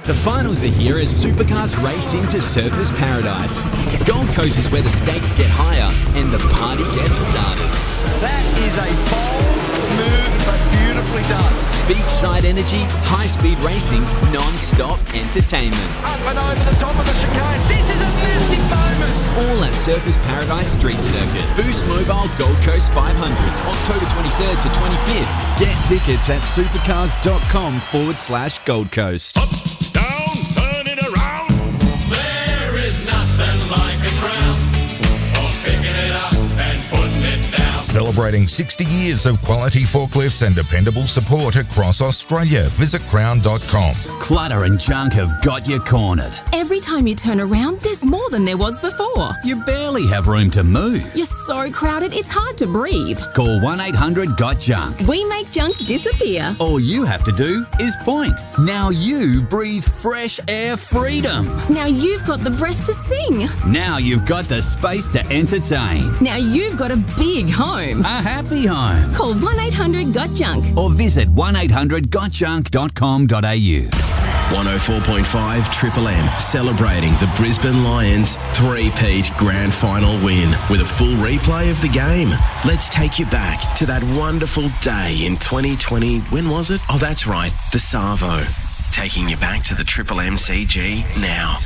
The finals are here as supercars race into Surfers Paradise. Gold Coast is where the stakes get higher and the party gets started. That is a bold move, but beautifully done. Beachside energy, high-speed racing, non-stop entertainment. Up and over the top of the chicane. This is a massive moment. All at Surfers Paradise Street Circuit. Boost Mobile Gold Coast 500, October 23rd to 25th. Get tickets at supercars.com/Gold Coast. Up, down, turn it around. There is nothing like a crown. Or picking it up and putting it down. Celebrating 60 years of quality forklifts and dependable support across Australia. Visit crown.com. Clutter and junk have got you cornered. Every time you turn around, there's more than there was before. You barely have room to move. You're so crowded, it's hard to breathe. Call 1-800-GOT-JUNK. We make junk disappear. All you have to do is point. Now you breathe fresh air freedom. Now you've got the breath to sing. Now you've got the space to entertain. Now you've got a big home. A happy home. Call 1-800-GOT-JUNK. Or visit 1-800-GOTJUNK.com.au. 104.5 Triple M, celebrating the Brisbane Lions three-peat grand final win with a full replay of the game. Let's take you back to that wonderful day in 2020. When was it? Oh, that's right, the Savo. Taking you back to the Triple MCG now.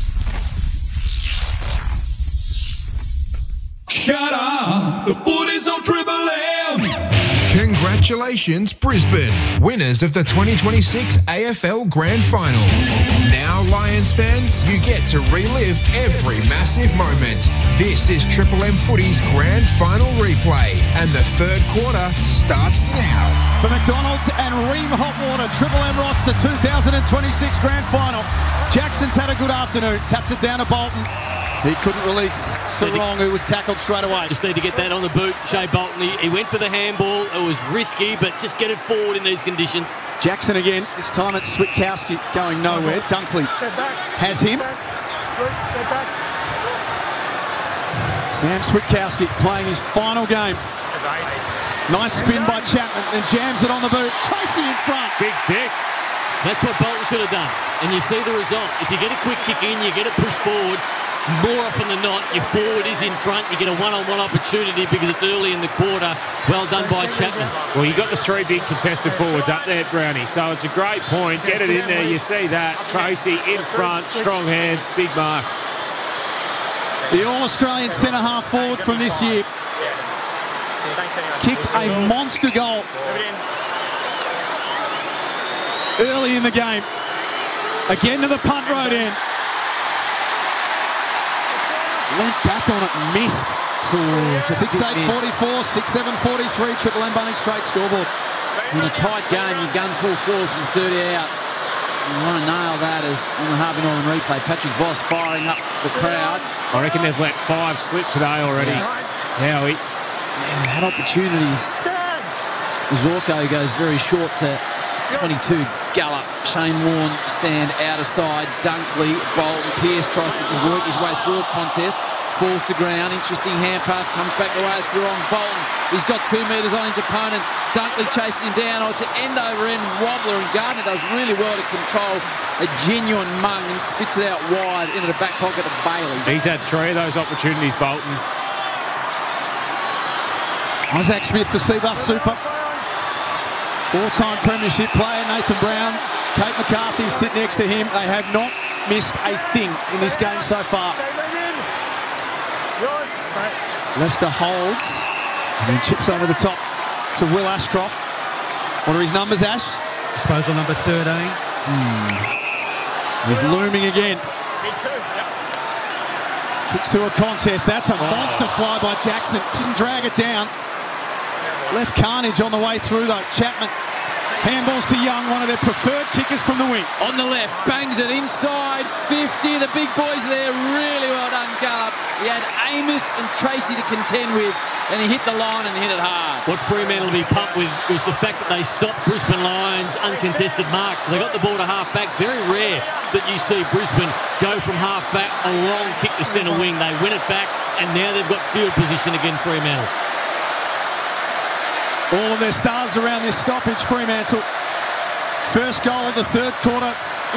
Shut up! The foot is on Triple M! Congratulations, Brisbane, winners of the 2026 AFL Grand Final. Now, Lions fans, you get to relive every massive moment. This is Triple M Footy's Grand Final replay, and the third quarter starts now. For McDonald's and Ream Hot Water, Triple M rocks the 2026 Grand Final. Jackson's had a good afternoon, taps it down to Bolton. He couldn't release Sarong, who was tackled straight away. Just need to get that on the boot. Shea Bolton, he went for the handball. It was risky, but just get it forward in these conditions. Jackson again. This time it's Switkowski going nowhere. Dunkley has him. Sam Switkowski playing his final game. Nice spin by Chapman, then jams it on the boot. Tracy in front. Big dick. That's what Bolton should have done. And you see the result. If you get a quick kick in, you get it pushed forward. More often than not, your forward is in front. You get a one-on-one opportunity because it's early in the quarter. Well done by Chapman. Well, you got the three big contested forwards up there, Brownie. So it's a great point. Get it in there. You see that. Tracy in front, strong hands, big mark. The All-Australian centre-half forward from this year kicked a monster goal early in the game. Again to the punt road end. Went back on it, missed. 6-8-44, 6-7-43, Triple M Bunnings straight scoreboard. In a tight game, you gun full forward from 30 out. You want to nail that as on the Harvey Norman replay. Patrick Voss firing up the crowd. I reckon they've let 5 slip today already. Howie. Yeah, they had opportunities. Zorko goes very short to 22. Gallup, Shane Warne stand out of side. Dunkley, Bolton, Pearce tries to just work his way through a contest. Falls to ground. Interesting hand pass. Comes back the way of Sarong. Bolton, he's got 2 metres on his opponent. Dunkley chasing him down. Oh, it's an end-over-end wobbler, and Gardner does really well to control a genuine mung and spits it out wide into the back pocket of Bailey. He's had 3 of those opportunities, Bolton. Isaac Smith for Seabus Super. 4-time premiership player, Nathan Brown. Kate McCarthy sit next to him. They have not missed a thing in this game so far. Leicester holds and then chips over the top to Will Ashcroft. What are his numbers, Ash? Disposal number 13. He's looming again. Kicks to a contest. That's a monster fly by Jackson. Didn't drag it down. Left carnage on the way through though. Chapman handballs to Young, one of their preferred kickers from the wing. On the left, bangs it inside 50. The big boys there, really well done, Gallup. He had Amos and Tracy to contend with, and he hit the line and hit it hard. What Fremantle will be pumped with was the fact that they stopped Brisbane Lions uncontested marks. So they got the ball to half-back. Very rare that you see Brisbane go from half-back, a long kick to centre wing. They win it back, and now they've got field position again, Fremantle. All of their stars around this stoppage, Fremantle. First goal of the third quarter